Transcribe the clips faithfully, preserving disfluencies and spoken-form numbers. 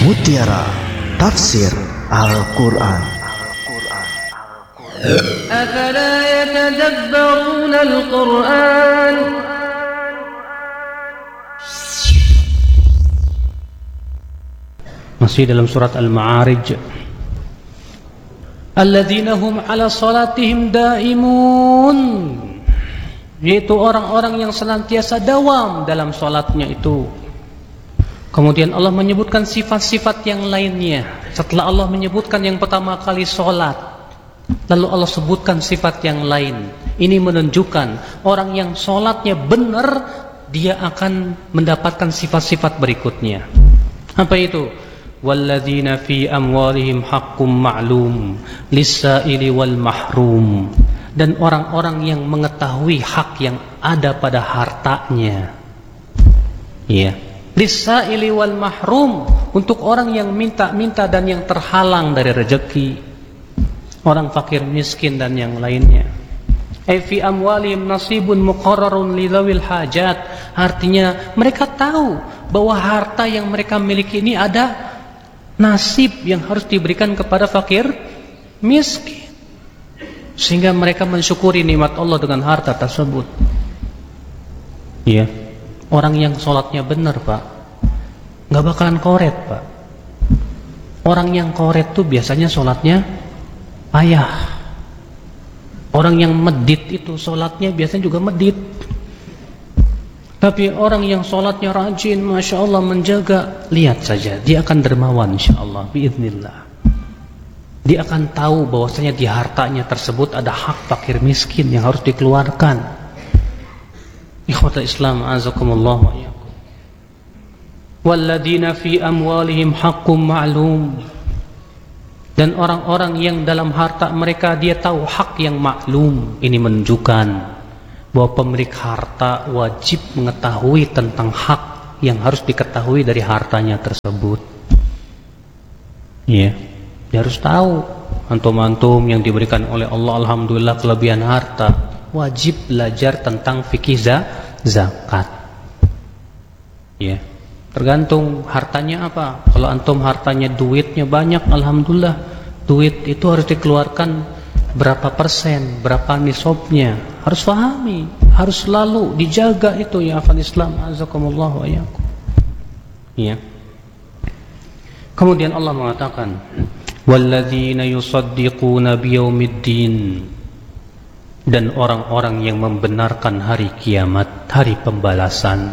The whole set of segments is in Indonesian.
Mutiara Tafsir Al-Quran. أفلا يتدبرون القرآن Masih dalam surat Al-Ma'arij, alladzina hum ala salatihim daimun, yaitu orang-orang yang senantiasa dawam dalam salatnya itu. Kemudian Allah menyebutkan sifat-sifat yang lainnya. Setelah Allah menyebutkan yang pertama kali salat, lalu Allah sebutkan sifat yang lain. Ini menunjukkan orang yang salatnya benar, dia akan mendapatkan sifat-sifat berikutnya. Apa itu? Walladzina fi amwalihim haqqum ma'lum lis-sa'ili wal mahrum. Dan orang-orang yang mengetahui hak yang ada pada hartanya. Iya. Lis-sa'ili wal mahrum, untuk orang yang minta-minta dan yang terhalang dari rezeki, orang fakir miskin dan yang lainnya. Ai fi amwalihim nasibun muqarrarun lidawil hajat, artinya mereka tahu bahwa harta yang mereka miliki ini ada nasib yang harus diberikan kepada fakir miskin, sehingga mereka mensyukuri nikmat Allah dengan harta tersebut. Iya, orang yang sholatnya benar, Pak, nggak bakalan koret, Pak. Orang yang koret tuh biasanya sholatnya payah. Orang yang medit itu sholatnya biasanya juga medit. Tapi orang yang sholatnya rajin, Masya Allah, menjaga, lihat saja, dia akan dermawan insya Allah, biiznillah. Dia akan tahu bahwasanya di hartanya tersebut ada hak fakir miskin yang harus dikeluarkan. Ikhwatul Islam, azakumullah wa iyyakum. Walladzina fi amwalihim haqqum ma'lum. Dan orang-orang yang dalam harta mereka dia tahu hak yang maklum. Ini menunjukkan bahwa pemilik harta wajib mengetahui tentang hak yang harus diketahui dari hartanya tersebut. Iya, dia harus tahu. Antum-antum yang diberikan oleh Allah, alhamdulillah, kelebihan harta, wajib belajar tentang fikih zakat. Iya, tergantung hartanya apa. Kalau antum hartanya duitnya banyak, alhamdulillah, duit itu harus dikeluarkan berapa persen, berapa nisabnya, harus pahami, harus selalu dijaga itu ya akhwat Islam, azakumullah wa iyyakum. Iya. Kemudian Allah mengatakan, walladzina yusaddiquna biyaumiddin, dan orang-orang yang membenarkan hari kiamat, hari pembalasan.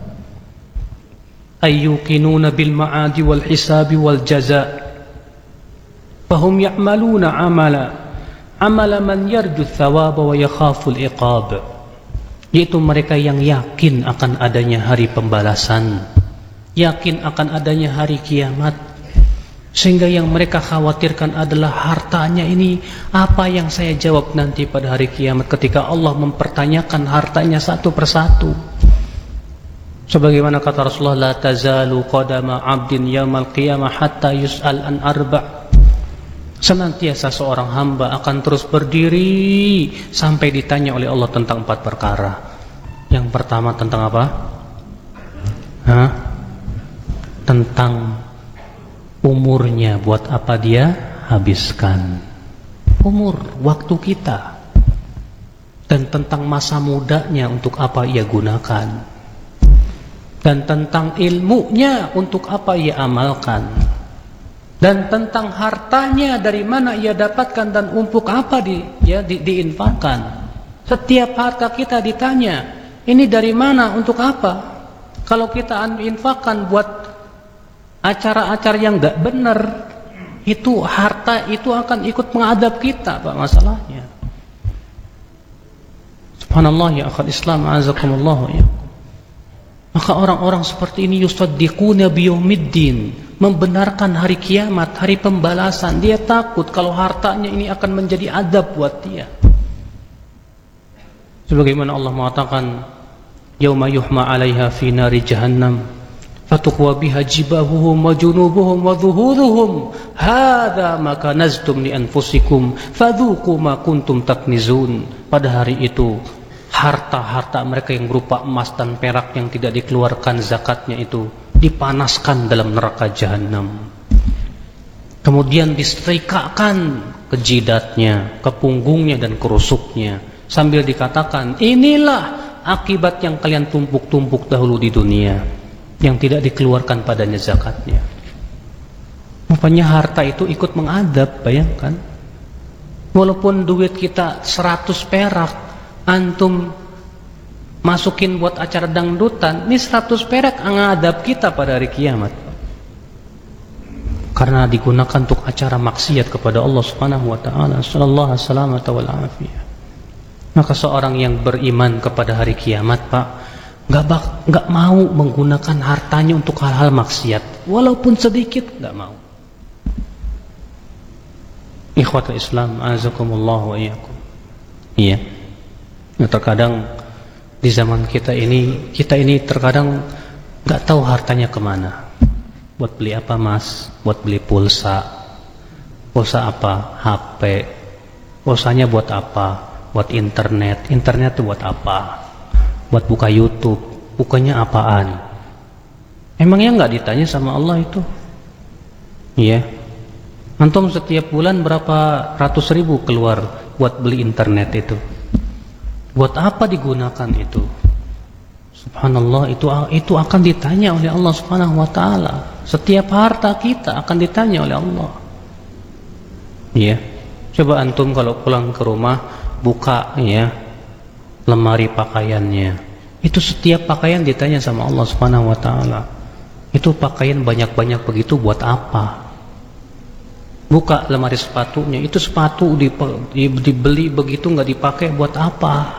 Ayyuqinuna bil ma'adi wal hisabi wal jaza, fahum ya'maluna amala amala man yarju thawaba wa yakhaful iqab, yaitu mereka yang yakin akan adanya hari pembalasan, yakin akan adanya hari kiamat, sehingga yang mereka khawatirkan adalah hartanya ini, apa yang saya jawab nanti pada hari kiamat ketika Allah mempertanyakan hartanya satu persatu. Sebagaimana kata Rasulullah, la tazalu qadama 'abdin yaumal qiyamah hatta yus'al an arba'. Senantiasa seorang hamba akan terus berdiri sampai ditanya oleh Allah tentang empat perkara. Yang pertama tentang apa? Hah? Tentang umurnya, buat apa dia habiskan umur, waktu kita. Dan tentang masa mudanya, untuk apa ia gunakan. Dan tentang ilmunya, untuk apa ia amalkan. Dan tentang hartanya, dari mana ia dapatkan dan untuk apa di, ya, di, diinfakkan. Setiap harta kita ditanya, ini dari mana, untuk apa? Kalau kita infakkan buat acara-acara yang gak benar, itu harta itu akan ikut mengadab kita, Pak, masalahnya. Subhanallah ya akhwat Islam, azakumullah ya. Maka orang-orang seperti ini yusaddiquna biyaumiddin, membenarkan hari kiamat, hari pembalasan. Dia takut kalau hartanya ini akan menjadi adab buat dia. Sebagaimana Allah mengatakan, yauma yuhma 'alaiha fi nari jahannam fatuqwa biha jibahuhum wa junubuhum wa dhuhuruhum hadza ma kanaztum li anfusikum fadhuqu ma kuntum taknizun. Pada hari itu harta-harta mereka yang berupa emas dan perak yang tidak dikeluarkan zakatnya itu dipanaskan dalam neraka jahanam. Kemudian disetrikakan ke jidatnya, ke punggungnya dan ke rusuknya, sambil dikatakan, inilah akibat yang kalian tumpuk-tumpuk dahulu di dunia, yang tidak dikeluarkan padanya zakatnya. Rupanya harta itu ikut mengadab, bayangkan. Walaupun duit kita seratus perak, antum masukin buat acara dangdutan, ini seratus perak mengadab kita pada hari kiamat. Karena digunakan untuk acara maksiat kepada Allah Subhanahu wa taala. Sallallahu alaihi wasallam. Maka seorang yang beriman kepada hari kiamat, Pak, enggak bak, enggak mau menggunakan hartanya untuk hal-hal maksiat, walaupun sedikit enggak mau. Ikhwatul Islam, azakumullah wa iyyakum. Iya. Nah, terkadang di zaman kita ini, kita ini terkadang enggak tahu hartanya kemana. Buat beli apa, Mas? Buat beli pulsa. Pulsa apa? H P. Pulsanya buat apa? Buat internet. Internet itu buat apa? Buat buka YouTube. Bukanya apaan? Emangnya nggak ditanya sama Allah itu? Iya. Antum setiap bulan berapa ratus ribu keluar buat beli internet itu? Buat apa digunakan itu? Subhanallah, itu itu akan ditanya oleh Allah Subhanahu wa taala. Setiap harta kita akan ditanya oleh Allah. Iya. Coba antum kalau pulang ke rumah, buka ya lemari pakaiannya. Itu setiap pakaian ditanya sama Allah Subhanahu wa taala. Itu pakaian banyak-banyak begitu buat apa? Buka lemari sepatunya, itu sepatu dibeli begitu nggak dipakai buat apa?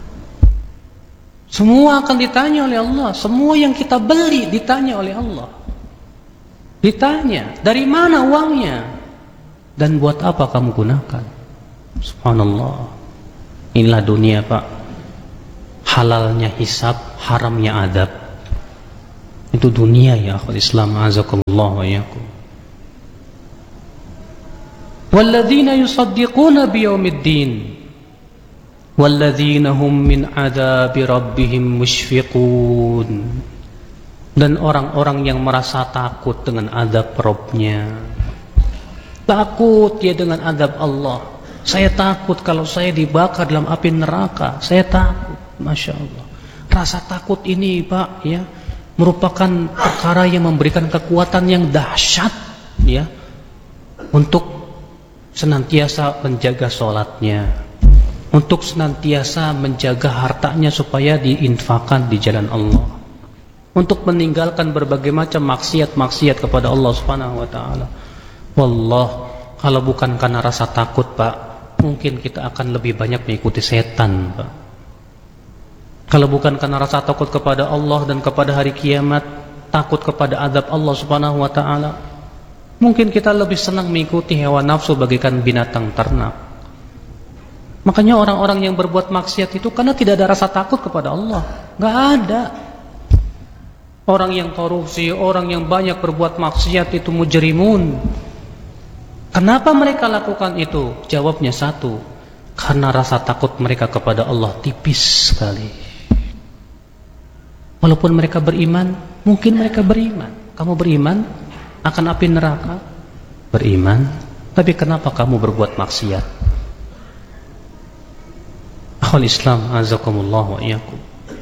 Semua akan ditanya oleh Allah. Semua yang kita beli ditanya oleh Allah. Ditanya, dari mana uangnya? Dan buat apa kamu gunakan? Subhanallah. Inilah dunia, Pak. Halalnya hisab, haramnya adab. Itu dunia ya akhwat Islam, azakumullah wa iyyakum. Walladzina yusaddiquna biyaumiddin walladzina hum min adabi rabbihim musyfiqun. Dan orang-orang yang merasa takut dengan azab Rabb-nya. Takut dia dengan azab Allah. Saya takut kalau saya dibakar dalam api neraka. Saya takut. Masya Allah. Rasa takut ini, Pak, ya, merupakan perkara yang memberikan kekuatan yang dahsyat, ya, untuk senantiasa menjaga sholatnya, untuk senantiasa menjaga hartanya supaya diinfakkan di jalan Allah, untuk meninggalkan berbagai macam maksiat-maksiat kepada Allah Subhanahu wa taala. Wallah, kalau bukan karena rasa takut, Pak, mungkin kita akan lebih banyak mengikuti setan, Pak. Kalau bukan karena rasa takut kepada Allah dan kepada hari kiamat, takut kepada azab Allah Subhanahu wa taala, mungkin kita lebih senang mengikuti hewan nafsu bagaikan binatang ternak. Makanya orang-orang yang berbuat maksiat itu karena tidak ada rasa takut kepada Allah. Enggak ada. Orang yang korupsi, orang yang banyak berbuat maksiat itu mujrimun. Kenapa mereka lakukan itu? Jawabnya satu, karena rasa takut mereka kepada Allah tipis sekali. Walaupun mereka beriman, mungkin mereka beriman. Kamu beriman akan api neraka? Beriman, tapi kenapa kamu berbuat maksiat? Akhul Islam, azakumullah wa iyyakum.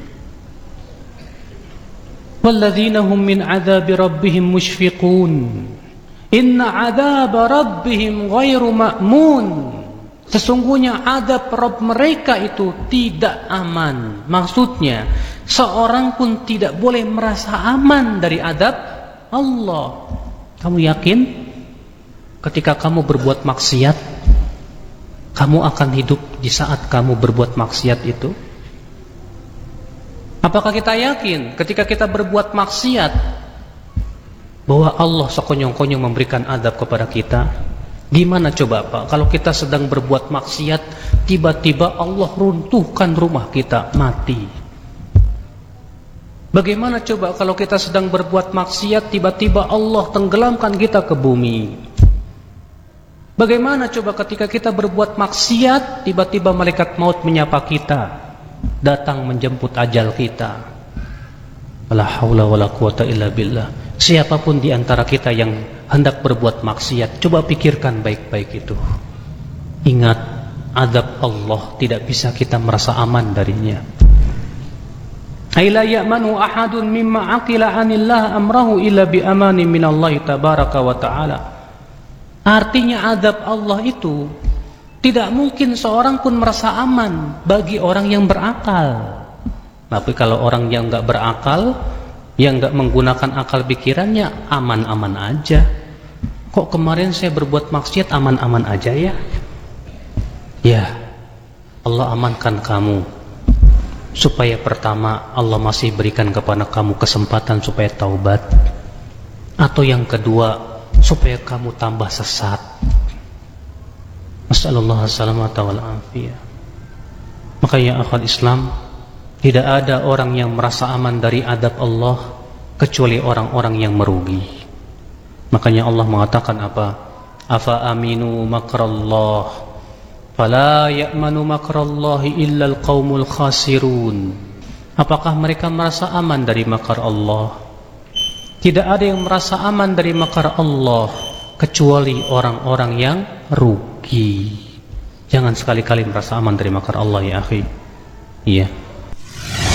Walladzina hum min adzabi rabbihim musyfiqun. Inna adzaba rabbihim ghairu ma'mun. Sesungguhnya adab Rabb mereka itu tidak aman. Maksudnya, seorang pun tidak boleh merasa aman dari adab Allah. Kamu yakin ketika kamu berbuat maksiat, kamu akan hidup di saat kamu berbuat maksiat itu? Apakah kita yakin ketika kita berbuat maksiat bahwa Allah sekonyong-konyong memberikan adab kepada kita? Gimana coba, Pak, kalau kita sedang berbuat maksiat, tiba-tiba Allah runtuhkan rumah kita, mati? Bagaimana coba kalau kita sedang berbuat maksiat, tiba-tiba Allah tenggelamkan kita ke bumi? Bagaimana coba ketika kita berbuat maksiat, tiba-tiba malaikat maut menyapa kita, datang menjemput ajal kita? La haula wala quwata illa billah. Siapapun di antara kita yang hendak berbuat maksiat, coba pikirkan baik-baik itu. Ingat, azab Allah tidak bisa kita merasa aman darinya. Aila ya'manu ahadun mimma aqila 'anillah amrahu illa bi amani minallahi tabaraka wa ta'ala. Artinya azab Allah itu tidak mungkin seorang pun merasa aman bagi orang yang berakal. Tapi kalau orang yang enggak berakal, yang enggak menggunakan akal pikirannya, aman-aman aja. Kok kemarin saya berbuat maksiat aman-aman aja ya? Ya, Allah amankan kamu supaya pertama Allah masih berikan kepada kamu kesempatan supaya taubat, atau yang kedua supaya kamu tambah sesat. Nasallallahu salamata wal afiyah. Maka ya akhwat Islam, tidak ada orang yang merasa aman dari adab Allah kecuali orang-orang yang merugi. Makanya Allah mengatakan apa? Afa aminu makrallah fala ya'manu makrallahi illal qaumul khasirun. Apakah mereka merasa aman dari makar Allah? Tidak ada yang merasa aman dari makar Allah kecuali orang-orang yang rugi. Jangan sekali-kali merasa aman dari makar Allah ya akhi. Iya.